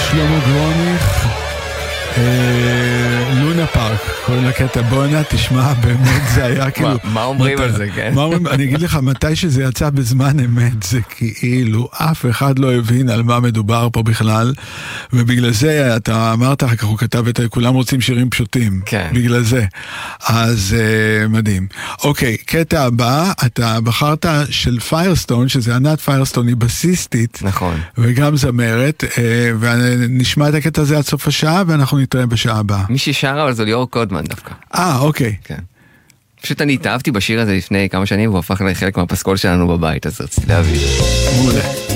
שלמה גרוניך, לונה פארק, קוראים לקטע, בואנה תשמע, באמת זה היה כאילו... מה אומרים על זה, כן? אני אגיד לך, מתי שזה יצא בזמן אמת, זה כאילו, אף אחד לא הבין על מה מדובר פה בכלל, ובגלל זה, אתה אמרת, אחר כך הוא כתב את כולם רוצים שירים פשוטים, בגלל זה. אז מדהים. אוקיי, קטע הבא, אתה בחרת של פיירסטון, שזה ענת פיירסטון, היא בסיסטית, נכון. וגם זמרת, ונשמע את הקטע הזה עד סוף השעה, ואנחנו נתראה בשעה הבאה. מי ששרה, אבל זו ליאור קודמן דווקא. אוקיי. כן. פשוט אני התאהבתי בשיר הזה לפני כמה שנים, והוא הפך לחלק מהפסקול שלנו בבית, אז רציתי להביא. מעולה.